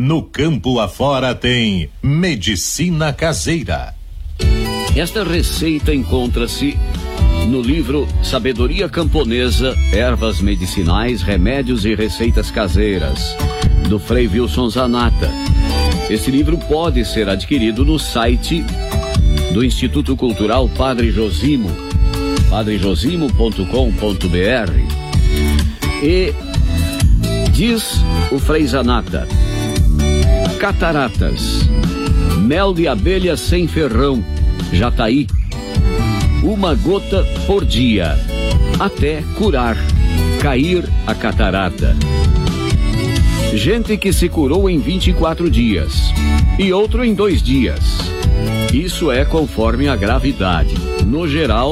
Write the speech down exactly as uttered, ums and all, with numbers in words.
No campo afora tem medicina caseira. Esta receita encontra-se no livro Sabedoria Camponesa, Ervas Medicinais, Remédios e Receitas Caseiras, do Frei Wilson Zanata. Esse livro pode ser adquirido no site do Instituto Cultural Padre Josimo, padre josimo ponto com ponto b r. E diz o Frei Zanata: cataratas, mel de abelha sem ferrão, jataí, uma gota por dia, até curar, cair a catarata. Gente que se curou em vinte e quatro dias e outro em dois dias. Isso é conforme a gravidade. No geral,